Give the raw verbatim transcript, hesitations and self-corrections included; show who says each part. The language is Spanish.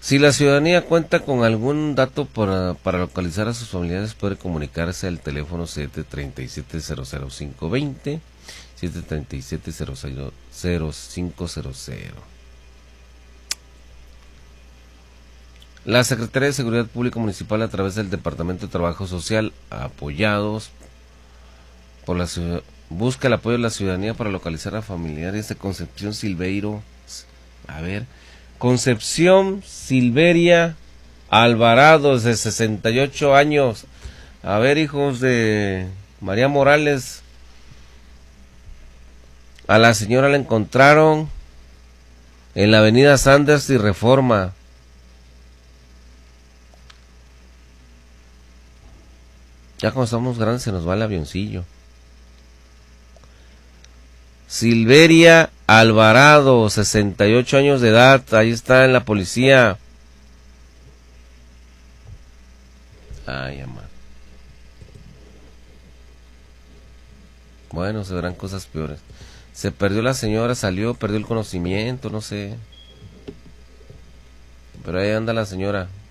Speaker 1: Si la ciudadanía cuenta con algún dato para, para localizar a sus familiares, puede comunicarse al teléfono siete tres siete, cero cero cinco dos cero, siete tres siete, cero cero cinco cero cero. La Secretaría de Seguridad Pública Municipal, a través del Departamento de Trabajo Social, apoyados por la ciudad, busca el apoyo de la ciudadanía para localizar a familiares de Concepción Silveiro. A ver... Concepción Silveria Alvarado, de sesenta y ocho años. A ver, hijos de María Morales. A la señora la encontraron en la avenida Sanders y Reforma. Ya cuando estamos grandes se nos va el avioncillo. Silveria Alvarado, sesenta y ocho años de edad, ahí está en la policía. Ay, amá. Bueno, se verán cosas peores. Se perdió la señora, salió, perdió el conocimiento, no sé. Pero ahí anda la señora.